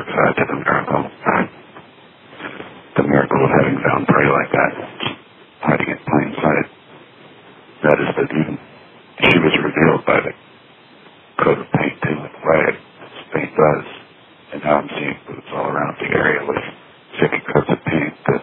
dark side to the miracle. The miracle of having found prey like that, hiding in plain sight. That is that even she was revealed by the coat of paint too, in the way paint does. And now I'm seeing boots all around the area with thick coats of paint that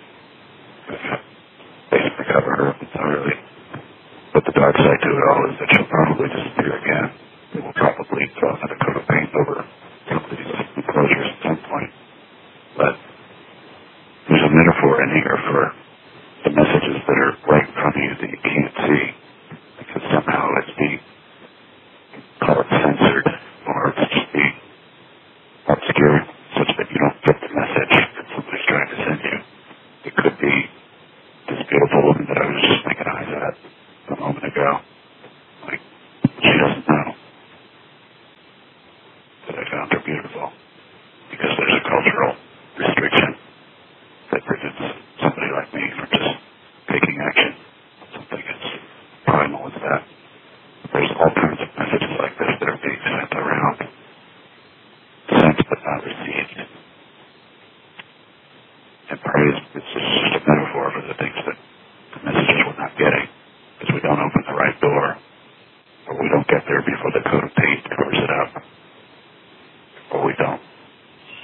basically cover her up entirely. But the dark side to it all is that she'll probably disappear again. It will probably throw another coat of paint over some of these enclosures at some point. But there's a metaphor in here for the messages that are right in front of you that you can't see. Because somehow it's being, call it censored, or it's just being obscured such that you don't get the message that somebody's trying to send you. It could be this beautiful woman that I was just making eyes at a moment ago. Like, she doesn't know that I found her beautiful. Because there's a cultural restriction that prevents somebody like me from just taking action. Something as primal as that. There's all kinds of messages like this that are being sent around. Sent but not received. And praise is just a metaphor for the things that the messages we're not getting. Because we don't open the right door. Or we don't get there before the coat of paint covers it up. Or we don't